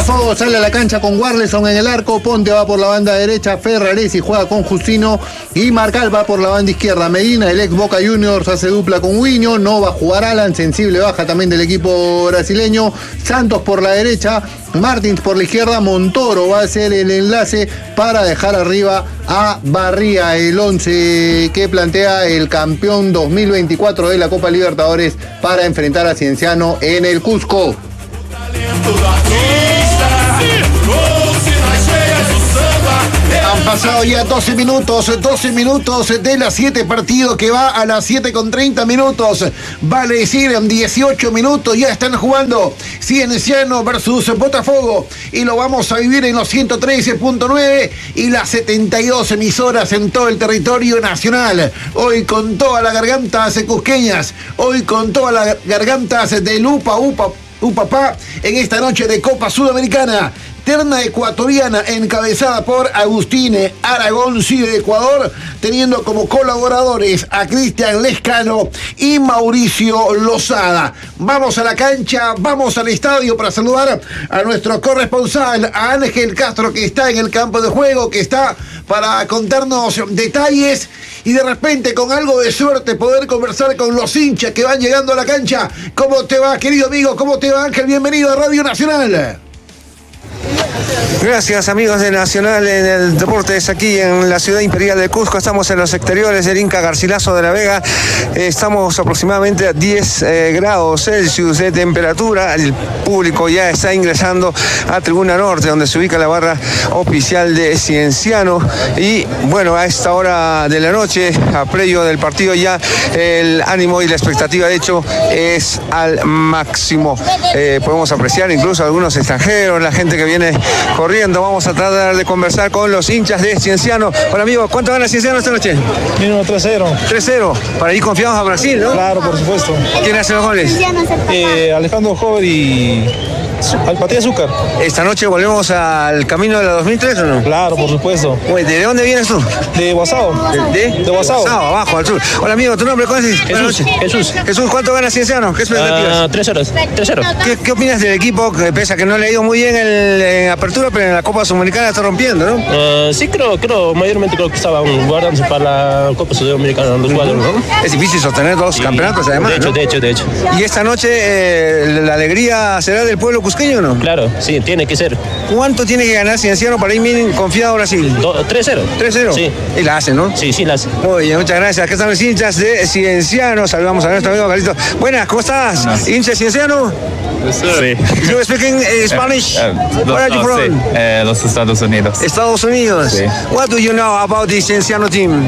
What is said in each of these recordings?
Botafogo sale a la cancha con Warleson en el arco, Ponte va por la banda derecha, Ferraresi juega con Justino y Marcal va por la banda izquierda. Medina, el ex Boca Juniors, hace dupla con Wiño, no va a jugar Alan, sensible baja también del equipo brasileño. Santos por la derecha, Martins por la izquierda, Montoro va a ser el enlace para dejar arriba a Barría, el 11 que plantea el campeón 2024 de la Copa Libertadores para enfrentar a Cienciano en el Cusco. Han pasado ya 12 minutos de las 7, partido que va a las 7 con 30 minutos, vale decir en 18 minutos ya están jugando Cienciano versus Botafogo y lo vamos a vivir en los 113.9 y las 72 emisoras en todo el territorio nacional, hoy con todas las gargantas cusqueñas, hoy con todas las gargantas del Upapá en esta noche de Copa Sudamericana. Terna ecuatoriana encabezada por Agustín Aragonzi de Ecuador, teniendo como colaboradores a Cristian Lescano y Mauricio Lozada. Vamos a la cancha, vamos al estadio para saludar a nuestro corresponsal, a Ángel Castro, que está en el campo de juego, que está para contarnos detalles y de repente con algo de suerte poder conversar con los hinchas que van llegando a la cancha. ¿Cómo te va, querido amigo? ¿Cómo te va, Ángel? Bienvenido a Radio Nacional. Gracias, amigos de Nacional en el Deportes, aquí en la ciudad imperial de Cusco. Estamos en los exteriores del Inca Garcilaso de la Vega. Estamos aproximadamente a 10 grados Celsius de temperatura. El público ya está ingresando a Tribuna Norte, donde se ubica la barra oficial de Cienciano. Y bueno, a esta hora de la noche, a previo del partido, ya el ánimo y la expectativa, de hecho, es al máximo. Podemos apreciar incluso algunos extranjeros, la gente que viene corriendo. Vamos a tratar de conversar con los hinchas de Cienciano. Hola, amigo, ¿cuánto gana Cienciano esta noche? Mínimo 3-0. 3-0. Para ir confiados a Brasil, ¿no? Claro, por supuesto. ¿Quién hace los goles? Alejandro Jover y Matías Azúcar. ¿Esta noche volvemos al camino de la 2003 o no? Claro, por supuesto. ¿De dónde vienes tú? De Guasao. ¿De Guasao, abajo, al sur. Hola, amigo, ¿tu nombre cuál es? Jesús, ¿cuánto gana Cienciano? ¿Qué expectativas? 3-0. ¿Qué opinas del equipo? Que pese a que no le ha ido muy bien en apertura, pero en la Copa Sudamericana está rompiendo, ¿no? Sí, mayormente creo que estaban guardándose para la Copa Sudamericana los cuadros, ¿no? Es difícil sostener dos campeonatos, además, de hecho. ¿Y esta noche la alegría será del pueblo cusqueño o no? Claro, sí, tiene que ser. ¿Cuánto tiene que ganar Cienciano para ir bien confiado a Brasil? 3-0. 3-0. Sí. Y la hace, ¿no? Sí, la hace. Muy bien, muchas gracias. Aquí están los hinchas de Cienciano. Saludamos a nuestro amigo Carlito. Buenas, ¿cómo estás? Buenas. ¿Hincha de Cienciano? Sí. ¿You speak Spanish? Where are you from? Sí, los Estados Unidos. Estados Unidos. Sí. What do you know about the Cienciano team?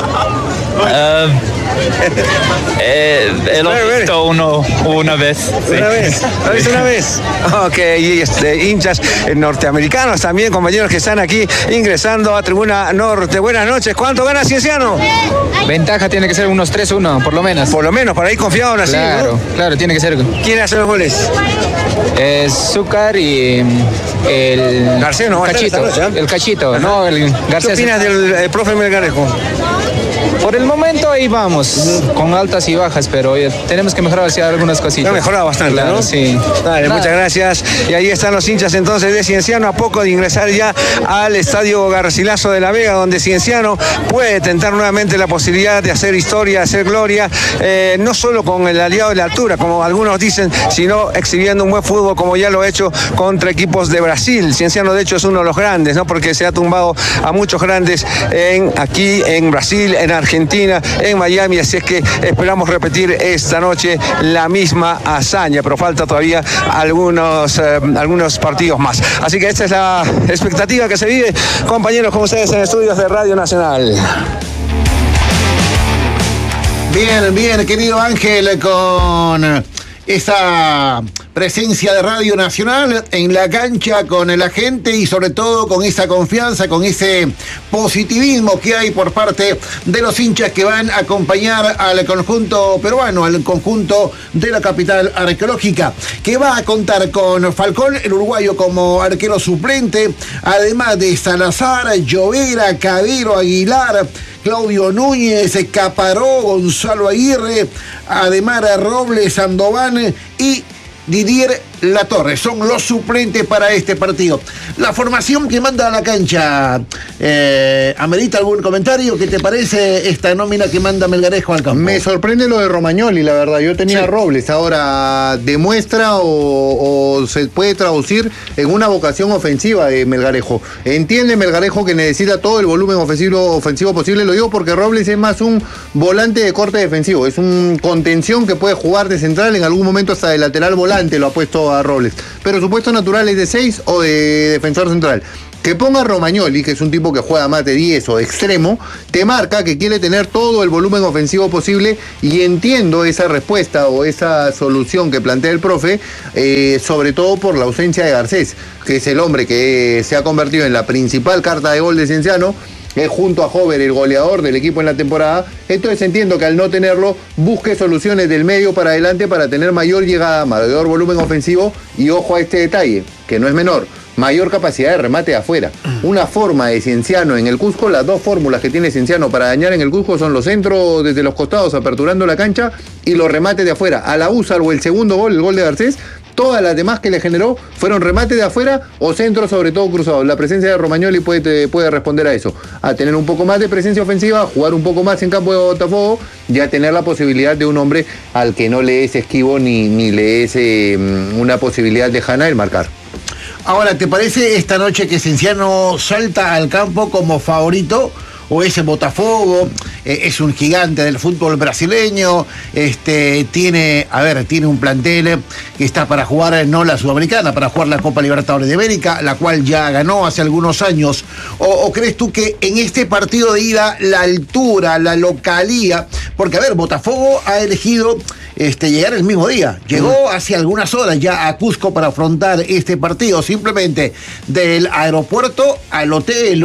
Lo he visto una vez. Sí. ¿Lo viste una vez? Ok, y hinchas norteamericanos también, compañeros que están aquí ingresando a Tribuna Norte. Buenas noches. ¿Cuánto gana Cienciano? Ventaja tiene que ser unos 3-1, por lo menos. Por lo menos, para ir confiado en Brasil, claro, ¿no? Claro, tiene que ser. ¿Quién hace los goles? Zúcar y el García, no, Cachito. El Cachito, ¿no? El García. ¿Qué opinas del profe Melgarejo? Por el momento ahí vamos, con altas y bajas, pero tenemos que mejorar hacia algunas cositas. Ha mejorado bastante, claro, ¿no? Sí. Dale, muchas gracias. Y ahí están los hinchas entonces de Cienciano, a poco de ingresar ya al Estadio Garcilaso de la Vega, donde Cienciano puede tentar nuevamente la posibilidad de hacer historia, hacer gloria, no solo con el aliado de la altura, como algunos dicen, sino exhibiendo un buen fútbol como ya lo ha hecho contra equipos de Brasil. Cienciano, de hecho, es uno de los grandes, ¿no? Porque se ha tumbado a muchos grandes aquí en Brasil, en Argentina, en Miami, así es que esperamos repetir esta noche la misma hazaña, pero falta todavía algunos partidos más. Así que esta es la expectativa que se vive, compañeros, con ustedes en estudios de Radio Nacional. Bien, querido Ángel, con esa presencia de Radio Nacional en la cancha con la gente y sobre todo con esa confianza, con ese positivismo que hay por parte de los hinchas que van a acompañar al conjunto peruano, al conjunto de la capital arqueológica, que va a contar con Falcón, el uruguayo, como arquero suplente, además de Salazar, Llovera, Cabero, Aguilar, Claudio Núñez, Caparó, Gonzalo Aguirre, además de Robles, Sandoval y Didier La Torre son los suplentes para este partido. La formación que manda a la cancha, ¿amerita algún comentario? ¿Qué te parece esta nómina que manda Melgarejo al campo? Me sorprende lo de Romagnoli, la verdad. Yo tenía Robles, ahora demuestra o se puede traducir en una vocación ofensiva de Melgarejo. Entiende Melgarejo que necesita todo el volumen ofensivo posible, lo digo porque Robles es más un volante de corte defensivo, es un contención que puede jugar de central, en algún momento hasta de lateral volante lo ha puesto a Robles, pero su puesto natural es de 6 o de defensor central. Que ponga a Romagnoli, que es un tipo que juega más de 10 o de extremo, te marca que quiere tener todo el volumen ofensivo posible, y entiendo esa respuesta o esa solución que plantea el profe, sobre todo por la ausencia de Garcés, que es el hombre que se ha convertido en la principal carta de gol de Cienciano, es junto a Hover el goleador del equipo en la temporada. Entonces entiendo que al no tenerlo, busque soluciones del medio para adelante para tener mayor llegada, mayor volumen ofensivo, y ojo a este detalle, que no es menor, mayor capacidad de remate de afuera. Una forma de Cienciano en el Cusco, las dos fórmulas que tiene Cienciano para dañar en el Cusco son los centros desde los costados aperturando la cancha y los remates de afuera. A la U, salvo el segundo gol, el gol de Garcés, todas las demás que le generó fueron remates de afuera o centros, sobre todo cruzados. La presencia de Romagnoli puede responder a eso, a tener un poco más de presencia ofensiva, a jugar un poco más en campo de Botafogo y a tener la posibilidad de un hombre al que no le es esquivo ni le es una posibilidad lejana el marcar. Ahora, ¿te parece esta noche que Cienciano salta al campo como favorito? ¿O ese Botafogo es un gigante del fútbol brasileño? Tiene un plantel que está para jugar, no la Sudamericana, para jugar la Copa Libertadores de América, la cual ya ganó hace algunos años. ¿O crees tú que en este partido de ida la altura, la localía, porque Botafogo ha elegido llegar el mismo día, llegó hace algunas horas ya a Cusco para afrontar este partido, simplemente del aeropuerto al hotel,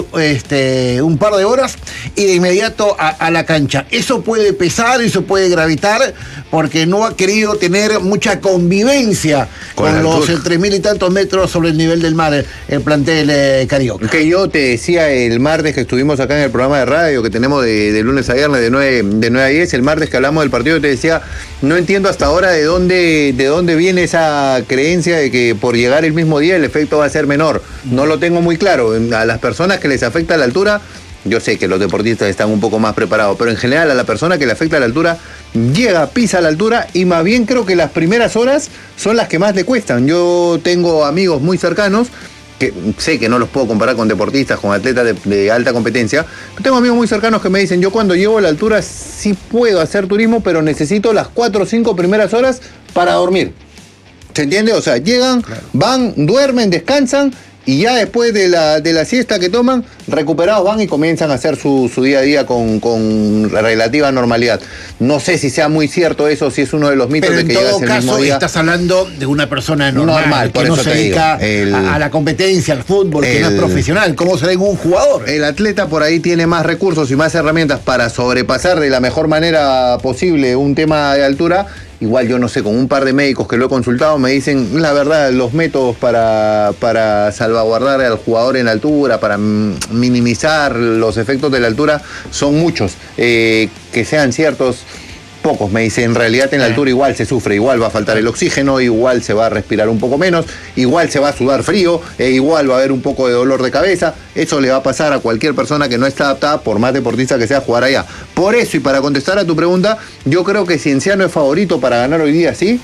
un par de horas y de inmediato a la cancha? Eso puede pesar, eso puede gravitar, porque no ha querido tener mucha convivencia con los 3.000 y tantos metros sobre el nivel del mar, el plantel carioca. Que yo te decía el martes que estuvimos acá en el programa de radio que tenemos de lunes a viernes de 9 a 10, el martes que hablamos del partido, te decía, no entiendo hasta ahora de dónde viene esa creencia de que por llegar el mismo día el efecto va a ser menor. No lo tengo muy claro. A las personas que les afecta la altura, yo sé que los deportistas están un poco más preparados, pero en general a la persona que le afecta la altura, llega, pisa la altura, y más bien creo que las primeras horas son las que más le cuestan. Yo tengo amigos muy cercanos, que sé que no los puedo comparar con deportistas, con atletas de alta competencia, pero tengo amigos muy cercanos que me dicen, yo cuando llego a la altura sí puedo hacer turismo, pero necesito las 4 o 5 primeras horas para dormir. ¿Se entiende? O sea, llegan, van, duermen, descansan, y ya después de la siesta que toman, recuperados van y comienzan a hacer su día a día con relativa normalidad. No sé si sea muy cierto eso, si es uno de los mitos de que llegas el mismo día. Pero en todo caso estás hablando de una persona normal que no se dedica a la competencia, al fútbol, que no es profesional. ¿Cómo será un jugador? El atleta por ahí tiene más recursos y más herramientas para sobrepasar de la mejor manera posible un tema de altura. Igual yo no sé, con un par de médicos que lo he consultado me dicen, la verdad, los métodos para salvaguardar al jugador en altura, para minimizar los efectos de la altura, son muchos. Que sean ciertos, pocos. Me dicen, en realidad en la altura igual se sufre, igual va a faltar el oxígeno, igual se va a respirar un poco menos, igual se va a sudar frío, igual va a haber un poco de dolor de cabeza. Eso le va a pasar a cualquier persona que no está adaptada, por más deportista que sea, a jugar allá. Por eso, y para contestar a tu pregunta, yo creo que Cienciano es favorito para ganar hoy día, sí,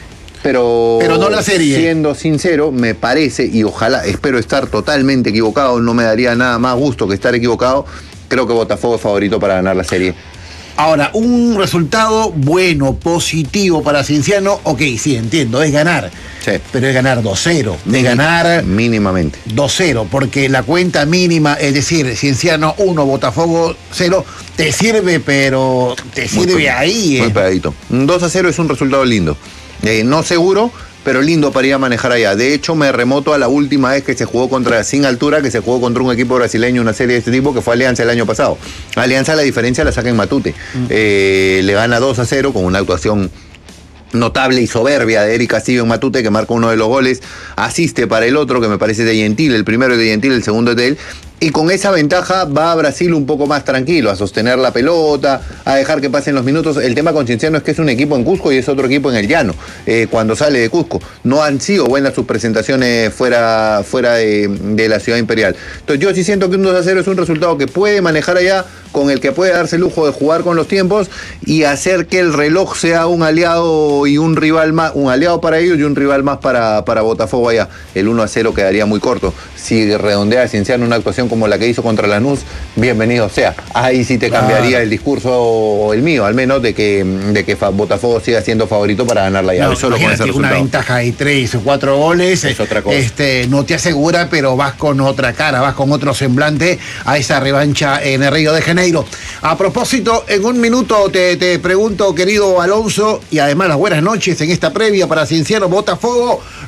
pero no la serie. Siendo sincero, me parece, y ojalá, espero estar totalmente equivocado, no me daría nada más gusto que estar equivocado, creo que Botafogo es favorito para ganar la serie. Ahora, un resultado bueno, positivo para Cienciano, ok, sí, entiendo, es ganar. Sí. Pero es ganar 2-0, de ganar mínimamente 2-0, porque la cuenta mínima, es decir, Cienciano 1, Botafogo 0, te sirve, pero te sirve ahí. Muy pegadito. 2-0 es un resultado lindo. No seguro, pero lindo para ir a manejar allá. De hecho, me remoto a la última vez que se jugó sin altura, que se jugó contra un equipo brasileño, una serie de este tipo, que fue Alianza el año pasado. Alianza, la diferencia la saca en Matute. Le gana 2-0 con una actuación notable y soberbia de Eric Castillo en Matute, que marca uno de los goles, asiste para el otro, que me parece de Gentil, el primero es de Gentil, el segundo es de él, Y con esa ventaja va a Brasil un poco más tranquilo, a sostener la pelota, a dejar que pasen los minutos. El tema con Cienciano es que es un equipo en Cusco y es otro equipo en el llano, cuando sale de Cusco. No han sido buenas sus presentaciones fuera de la ciudad imperial. Entonces yo sí siento que un 2-0 es un resultado que puede manejar allá, con el que puede darse el lujo de jugar con los tiempos y hacer que el reloj sea un aliado y un rival más, un aliado para ellos y un rival más para Botafogo allá. El 1-0 quedaría muy corto. Si redondea Cienciano una actuación como la que hizo contra Lanús, bienvenido sea. Ahí sí te cambiaría el discurso, o el mío, al menos, de que Botafogo siga siendo favorito para ganar la llave. No, solo con ese resultado. Una ventaja de 3 o 4 goles. Es otra cosa. No te asegura, pero vas con otra cara, vas con otro semblante a esa revancha en el Río de Janeiro. A propósito, en un minuto te pregunto, querido Alonso, y además las buenas noches en esta previa para Cienciano Botafogo.